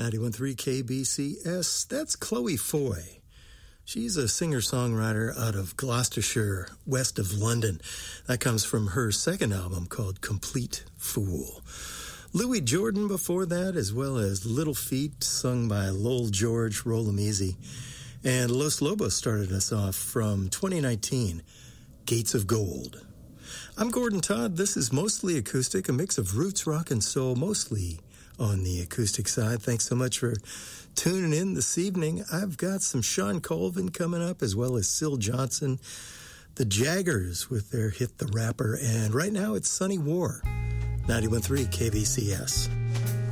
91.3 KBCS. That's Chloe Foy. She's a singer-songwriter out of Gloucestershire, west of London. That comes from her second album called Complete Fool. Louis Jordan before that, as well as Little Feat, sung by Lowell George, Roll 'em Easy. And Los Lobos started us off from 2019, Gates of Gold. I'm Gordon Todd. This is mostly acoustic, a mix of roots, rock, and soul, mostly on the acoustic side. Thanks so much for tuning in this evening. I've got some Sean Colvin coming up, as well as Syl Johnson, the Jaggers with their hit The Rapper, and right now it's Sunny War, 91.3 KBCS.